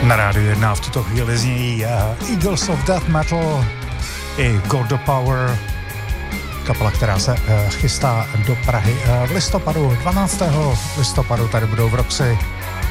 Na rádiu 1 v tuto chvíli znějí Eagles of Death Metal i God of Power, kapela, která se chystá do Prahy v listopadu, 12. listopadu tady budou v Roxy